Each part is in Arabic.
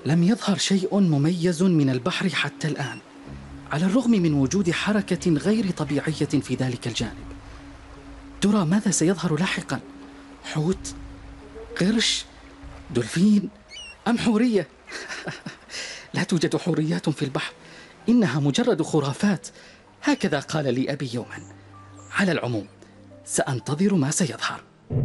لم يظهر شيء مميز من البحر حتى الآن، على الرغم من وجود حركة غير طبيعية في ذلك الجانب. ترى ماذا سيظهر لاحقا؟ حوت؟ قرش؟ دولفين؟ أم حورية؟ لا توجد حوريات في البحر، إنها مجرد خرافات، هكذا قال لي أبي يوما. على العموم سأنتظر ما سيظهر.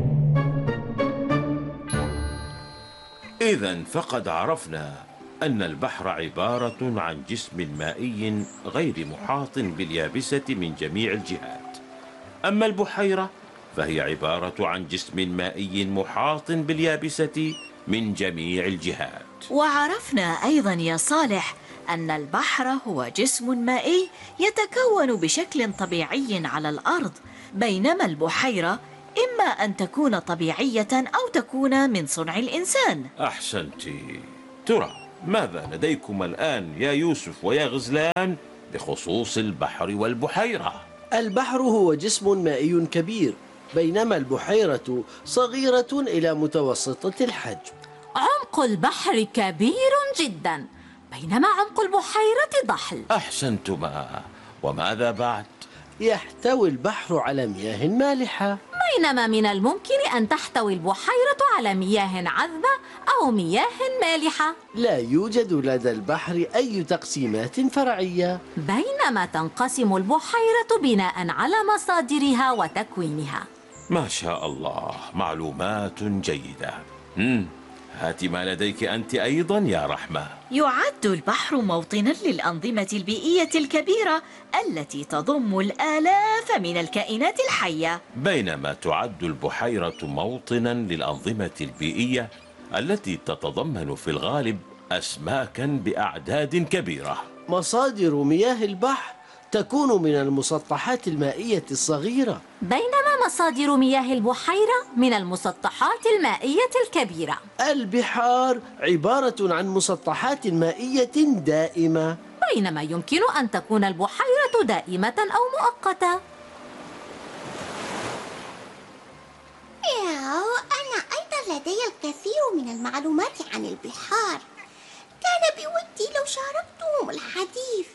إذن فقد عرفنا أن البحر عبارة عن جسم مائي غير محاط باليابسة من جميع الجهات، أما البحيرة فهي عبارة عن جسم مائي محاط باليابسة من جميع الجهات. وعرفنا أيضا يا صالح أن البحر هو جسم مائي يتكون بشكل طبيعي على الأرض، بينما البحيرة إما أن تكون طبيعية أو تكون من صنع الإنسان. أحسنت. ترى ماذا لديكم الآن يا يوسف ويا غزلان بخصوص البحر والبحيرة؟ البحر هو جسم مائي كبير، بينما البحيرة صغيرة إلى متوسطة الحجم. عمق البحر كبير جدا، بينما عمق البحيرة ضحل. أحسنتما. وماذا بعد؟ يحتوي البحر على مياه مالحة، بينما من الممكن أن تحتوي البحيرة على مياه عذبة أو مياه مالحة. لا يوجد لدى البحر أي تقسيمات فرعية، بينما تنقسم البحيرة بناء على مصادرها وتكوينها. ما شاء الله، معلومات جيدة. هات ما لديك أنت أيضا يا رحمة. يعد البحر موطنا للأنظمة البيئية الكبيرة التي تضم الآلاف من الكائنات الحية، بينما تعد البحيرة موطنا للأنظمة البيئية التي تتضمن في الغالب أسماكا بأعداد كبيرة. مصادر مياه البحر تكون من المسطحات المائية الصغيرة، بينما مصادر مياه البحيرة من المسطحات المائية الكبيرة. البحار عبارة عن مسطحات مائية دائمة، بينما يمكن أن تكون البحيرة دائمة أو مؤقتة. أنا أيضا لدي الكثير من المعلومات عن البحار، كان بودي لو شاركتهم الحديث.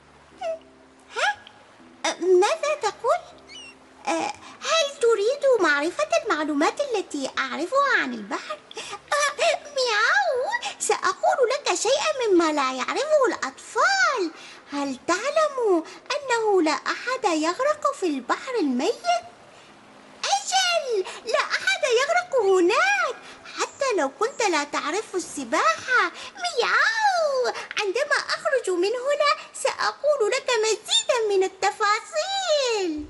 ماذا تقول؟ هل تريد معرفة المعلومات التي أعرفها عن البحر؟ مياو، سأقول لك شيئا مما لا يعرفه الأطفال. هل تعلم أنه لا أحد يغرق في البحر الميت؟ أجل، لا أحد يغرق هناك حتى لو كنت لا تعرف السباحة. مياو، عندما أخرج من هنا سأقول لك مزيدا من التفاصيل.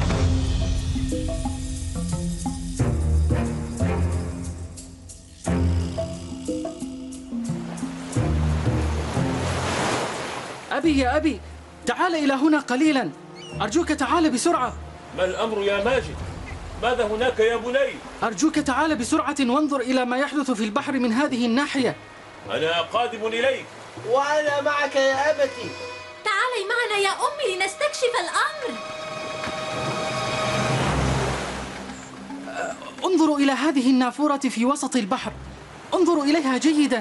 أبي يا أبي، تعال إلى هنا قليلا، أرجوك تعال بسرعة. ما الأمر يا ماجد؟ ماذا هناك يا بني؟ أرجوك تعال بسرعة وانظر إلى ما يحدث في البحر من هذه الناحية. أنا قادم إليك. وأنا معك يا أبتي. تعالي معنا يا أمي لنستكشف الأمر. انظروا إلى هذه النافورة في وسط البحر، انظروا إليها جيدا.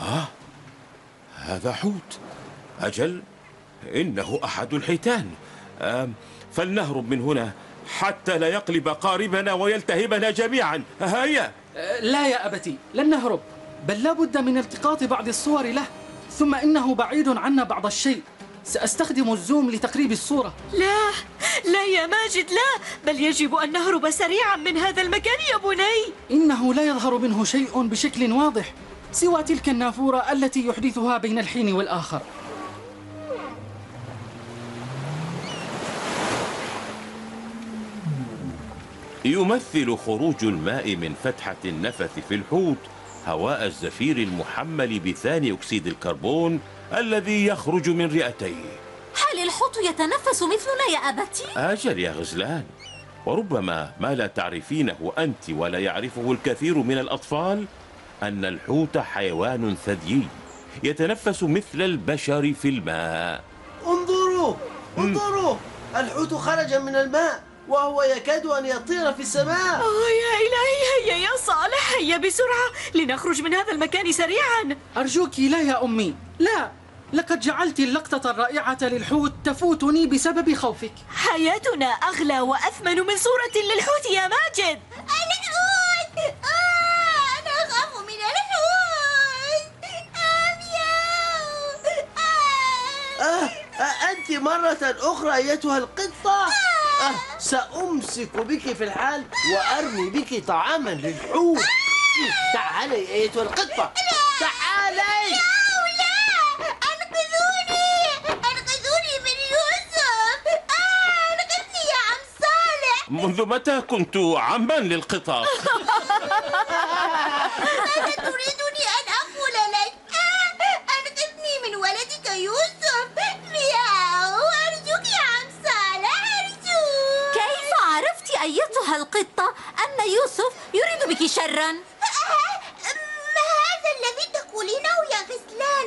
هذا حوت. أجل، إنه أحد الحيتان. فلنهرب من هنا حتى لا يقلب قاربنا ويلتهبنا جميعا. هيا. لا يا أبتي، لن نهرب، بل لا بد من التقاط بعض الصور له، ثم إنه بعيد عنا بعض الشيء. سأستخدم الزوم لتقريب الصورة. لا لا يا ماجد، لا، بل يجب أن نهرب سريعا من هذا المكان يا بني. إنه لا يظهر منه شيء بشكل واضح سوى تلك النافورة التي يحدثها بين الحين والآخر. يمثل خروج الماء من فتحة النفث في الحوت هواء الزفير المحمل بثاني أكسيد الكربون الذي يخرج من رئتيه. هل الحوت يتنفس مثلنا يا أبتي؟ أجل يا غزلان، وربما ما لا تعرفينه أنت ولا يعرفه الكثير من الأطفال أن الحوت حيوان ثديي يتنفس مثل البشر في الماء. انظروا انظروا، الحوت خرج من الماء وهو يكاد أن يطير في السماء. يا إلهي، هيا يا صالح، هيا بسرعة لنخرج من هذا المكان سريعا. أرجوك لا يا أمي، لا. لقد جعلت اللقطة الرائعة للحوت تفوتني بسبب خوفك. حياتنا أغلى وأثمن من صورة للحوت يا ماجد. الحوت! أنا أخاف من الحوت. مياو. أنت مرة أخرى أيتها القطة. سأمسك بك في الحال وأرمي بك طعاما للحوت. تعالي أيتها القطة، تعالي. أنقذوني من يوسف. أنقذني يا عم صالح. منذ متى كنت عما للقطط؟ ماذا تريدني أن أقول لك؟ أنقذني من ولدك يوسف. مياو، أرجوك يا عم صالح، أرجوك. كيف عرفت أيتها القطة أن يوسف يريد بك شرا؟ ما هذا الذي تقولينه يا غزلان؟